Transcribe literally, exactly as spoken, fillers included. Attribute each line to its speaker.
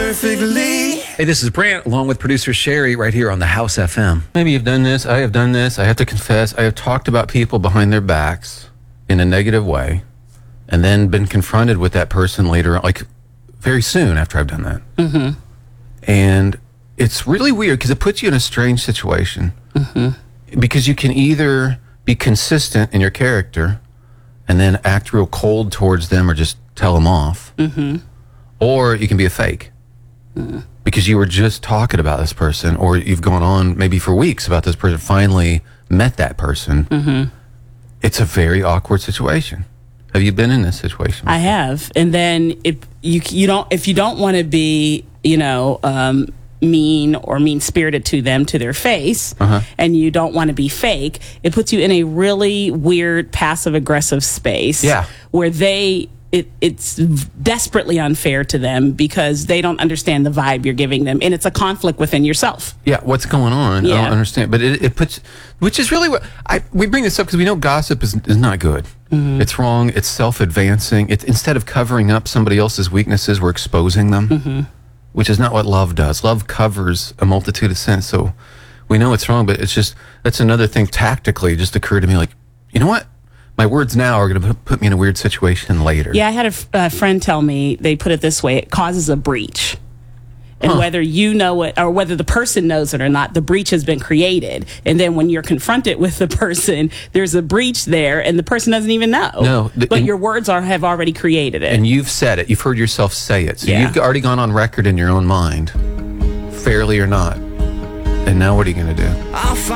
Speaker 1: perfectly.
Speaker 2: Hey, this is Brant, along with producer Sherry, right here on the House F M.
Speaker 3: Maybe you've done this. I have done this. I have to confess, I have talked about people behind their backs in a negative way, and then been confronted with that person later, like very soon after I've done that.
Speaker 4: Mm-hmm.
Speaker 3: And it's really weird because it puts you in a strange situation.
Speaker 4: Mm-hmm.
Speaker 3: Because you can either be consistent in your character and then act real cold towards them or just tell them off.
Speaker 4: Mm-hmm.
Speaker 3: Or you can be a fake.
Speaker 4: Mm-hmm.
Speaker 3: Because you were just talking about this person, or you've gone on maybe for weeks about this person, finally met that person.
Speaker 4: Mm-hmm.
Speaker 3: It's a very awkward situation. Have you been in this situation before?
Speaker 4: I have. And then if you you don't if you don't want to be, you know, um, mean or mean-spirited to them to their face,
Speaker 3: Uh-huh.
Speaker 4: and you don't want to be fake, it puts you in a really weird passive-aggressive space.
Speaker 3: Yeah.
Speaker 4: Where they it it's desperately unfair to them because they don't understand the vibe you're giving them, and it's a conflict within yourself.
Speaker 3: Yeah, what's going on? I
Speaker 4: Yeah.
Speaker 3: don't understand. But it, it puts, which is really what, I we bring this up because we know gossip is, is not good.
Speaker 4: Mm-hmm.
Speaker 3: It's wrong. It's self-advancing. It's, instead of covering up somebody else's weaknesses, we're exposing them,
Speaker 4: Mm-hmm.
Speaker 3: which is not what love does. Love covers a multitude of sins. So we know it's wrong, but it's just, that's another thing tactically just occurred to me, like, you know what? My words now are going to put me in a weird situation later.
Speaker 4: Yeah, I had a, f- a friend tell me, they put it this way, it causes a breach. And
Speaker 3: Huh.
Speaker 4: whether you know it or whether the person knows it or not, the breach has been created. And then when you're confronted with the person, there's a breach there and the person doesn't even know.
Speaker 3: No, the-
Speaker 4: but
Speaker 3: and-
Speaker 4: your words are have already created it.
Speaker 3: And you've said it. You've heard yourself say it. So
Speaker 4: Yeah.
Speaker 3: you've already gone on record in your own mind, fairly or not. And now what are you going to do?
Speaker 1: I'll find